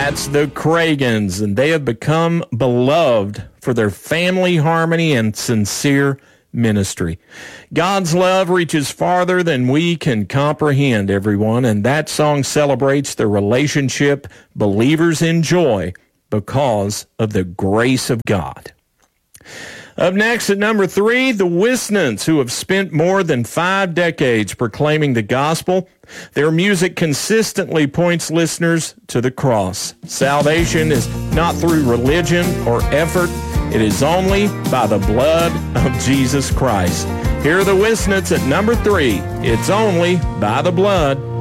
That's the Cragans, and they have become beloved for their family harmony and sincere ministry. God's love reaches farther than we can comprehend, everyone, and that song celebrates the relationship believers enjoy because of the grace of God. Up next at number 3, the Wisnants, who have spent more than 5 decades proclaiming the gospel. Their music consistently points listeners to the cross. Salvation is not through religion or effort. It is only by the blood of Jesus Christ. Here are the Wisnants at number 3. It's only by the blood